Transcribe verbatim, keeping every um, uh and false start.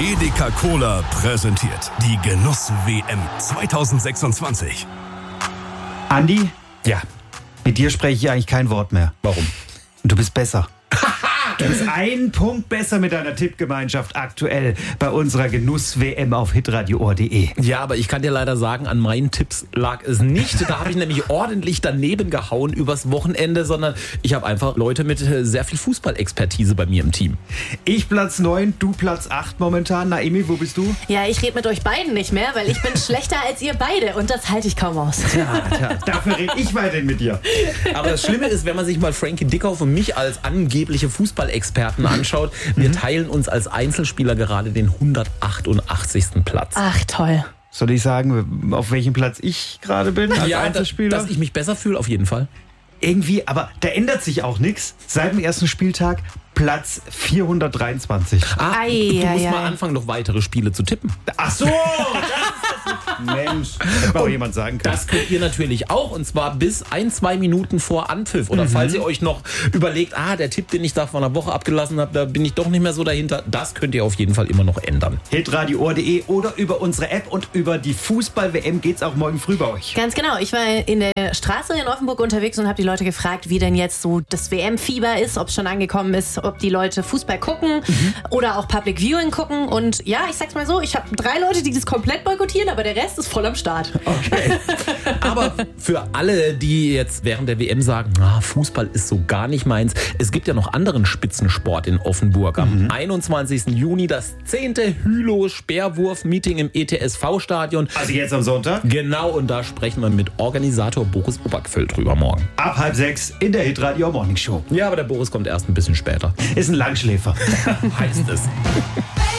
Edeka Cola präsentiert die Genuss-W M zwanzig sechsundzwanzig. Andi, Ja. mit dir spreche ich eigentlich kein Wort mehr. Warum? Du bist besser. Du bist einen Punkt besser mit deiner Tippgemeinschaft aktuell bei unserer Genuss-W M auf hitradio punkt de. Ja, aber ich kann dir leider sagen, an meinen Tipps lag es nicht. Da habe ich nämlich ordentlich daneben gehauen übers Wochenende, sondern ich habe einfach Leute mit äh, sehr viel Fußballexpertise bei mir im Team. Ich Platz neun, du Platz acht momentan. Naimi, wo bist du? Ja, ich rede mit euch beiden nicht mehr, weil ich bin schlechter als ihr beide und das halte ich kaum aus. Ja, tja, dafür rede ich weiterhin mit dir. Aber das Schlimme ist, wenn man sich mal Frankie Dickhoff und mich als angebliche Fußballexperten anschaut, wir teilen uns als Einzelspieler gerade den hundertachtundachtzigsten Platz. Ach, toll. Soll ich sagen, auf welchem Platz ich gerade bin als Ja, dass, Einzelspieler? dass ich mich besser fühle, auf jeden Fall. Irgendwie, aber da ändert sich auch nichts. Seit dem ersten Spieltag Platz vierhundertdreiundzwanzig. Ah, Ei, du musst ei, mal ei. anfangen, noch weitere Spiele zu tippen. Ach so, das ist das. Mensch, hätte auch jemand sagen können. Das könnt ihr natürlich auch, und zwar bis ein, zwei Minuten vor Anpfiff. Oder falls ihr euch noch überlegt, ah, der Tipp, den ich da vor einer Woche abgelassen habe, da bin ich doch nicht mehr so dahinter. Das könnt ihr auf jeden Fall immer noch ändern. hitradio punkt de oder über unsere App und über die Fußball-W M geht's auch morgen früh bei euch. Ganz genau. Ich war in der Straße in Offenburg unterwegs und habe die Leute gefragt, wie denn jetzt so das W M-Fieber ist, ob es schon angekommen ist, ob die Leute Fußball gucken oder auch Public Viewing gucken. Und ja, ich sag's mal so, ich habe drei Leute, die das komplett boykottieren, aber der Rest ist voll am Start. Okay. Aber für alle, die jetzt während der W M sagen, ah, Fußball ist so gar nicht meins, es gibt ja noch anderen Spitzensport in Offenburg. Am einundzwanzigsten Juni das zehnte Hülo-Speerwurf-Meeting im E T S V-Stadion. Also jetzt am Sonntag? Genau, und da sprechen wir mit Organisator Boris Obergföll drüber morgen. Ab halb sechs in der Hitradio Morning Show. Ja, aber der Boris kommt erst ein bisschen später. Ist ein Langschläfer. Heißt es.